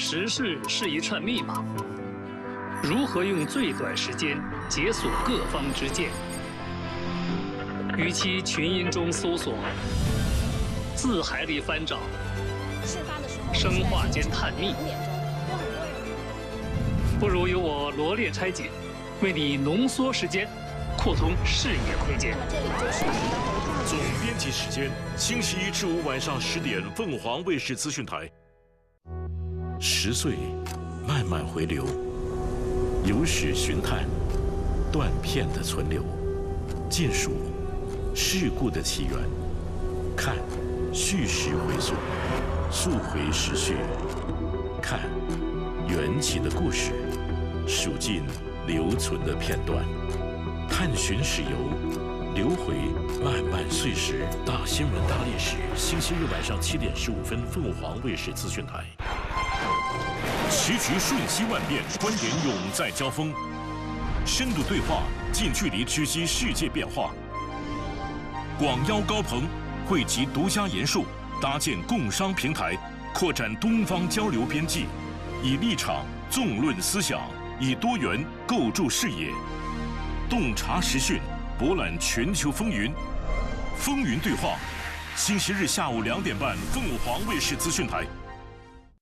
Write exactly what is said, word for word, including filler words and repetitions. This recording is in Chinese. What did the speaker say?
时事是一串密码，如何用最短时间解锁各方之见？与其群音中搜索，字海里翻找， 事发的时候， 生化间探秘，不如由我罗列拆解，为你浓缩时间，扩通视野空间。 这里就是总编辑时间，星期一至五晚上十点，凤凰卫视资讯台。十岁，慢慢回流，有史寻探，断片的存留，尽数事故的起源，看叙事回溯，溯回时序，看缘起的故事，数尽留存的片段，探寻史游，留回漫漫岁时。大新闻大历史，星期日晚上七点十五分，凤凰卫视资讯台。时局瞬息万变，观点永在交锋，深度对话，近距离直击世界变化。广邀高朋，汇集独家研述，搭建共商平台，扩展东方交流边际，以立场纵论思想，以多元构筑视野，洞察时讯，博览全球风云。风云对话，星期日下午两点半，凤凰卫视资讯台。